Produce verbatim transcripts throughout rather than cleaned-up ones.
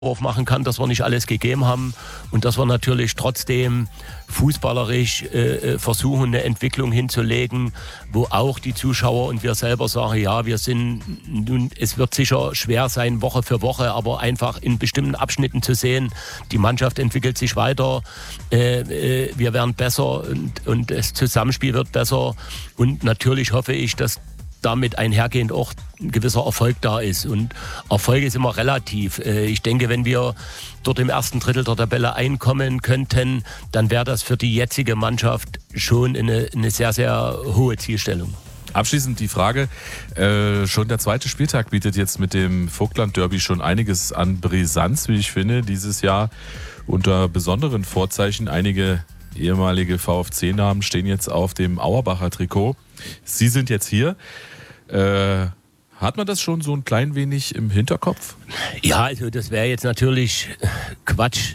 Vorwurf machen kann, dass wir nicht alles gegeben haben und dass wir natürlich trotzdem fußballerisch äh, versuchen, eine Entwicklung hinzulegen, wo auch die Zuschauer und wir selber sagen, ja, wir sind, nun, es wird sicher schwer sein, Woche für Woche, aber einfach in bestimmten Abschnitten zu sehen, die Mannschaft entwickelt sich weiter, äh, äh, wir werden besser und, und das Zusammenspiel wird besser und natürlich hoffe ich, dass damit einhergehend auch ein gewisser Erfolg da ist. Und Erfolg ist immer relativ. Ich denke, wenn wir dort im ersten Drittel der Tabelle einkommen könnten, dann wäre das für die jetzige Mannschaft schon eine, eine sehr, sehr hohe Zielstellung. Abschließend die Frage, äh, schon der zweite Spieltag bietet jetzt mit dem Vogtland-Derby schon einiges an Brisanz, wie ich finde, dieses Jahr unter besonderen Vorzeichen. Einige ehemalige V F C-Namen stehen jetzt auf dem Auerbacher Trikot. Sie sind jetzt hier. Äh, hat man das schon so ein klein wenig im Hinterkopf? Ja, also das wäre jetzt natürlich Quatsch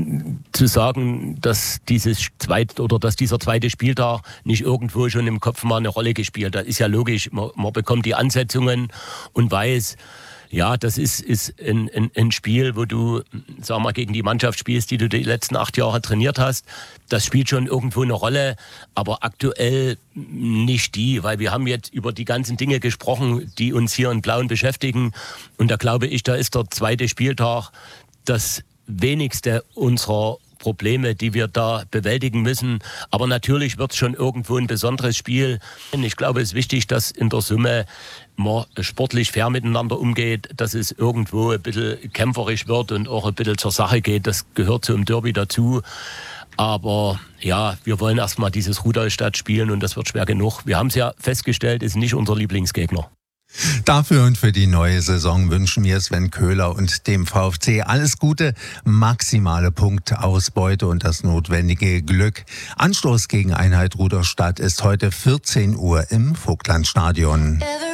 zu sagen, dass dieses zweite oder dass dieser zweite Spieltag nicht irgendwo schon im Kopf mal eine Rolle gespielt hat. Das ist ja logisch. Man, man bekommt die Ansetzungen und weiß, ja, das ist, ist ein, ein, ein Spiel, wo du, sag mal, gegen die Mannschaft spielst, die du die letzten acht Jahre trainiert hast. Das spielt schon irgendwo eine Rolle, aber aktuell nicht die, weil wir haben jetzt über die ganzen Dinge gesprochen, die uns hier in Blauen beschäftigen. Und da glaube ich, da ist der zweite Spieltag das wenigste unserer Probleme, die wir da bewältigen müssen. Aber natürlich wird es schon irgendwo ein besonderes Spiel. Ich glaube, es ist wichtig, dass in der Summe man sportlich fair miteinander umgeht, dass es irgendwo ein bisschen kämpferisch wird und auch ein bisschen zur Sache geht. Das gehört zum Derby dazu. Aber ja, wir wollen erstmal dieses Rudolstadt spielen und das wird schwer genug. Wir haben es ja festgestellt, ist nicht unser Lieblingsgegner. Dafür und für die neue Saison wünschen wir Sven Köhler und dem V F C alles Gute, maximale Punktausbeute und das notwendige Glück. Anstoß gegen Einheit Rudolstadt ist heute vierzehn Uhr im Vogtlandstadion.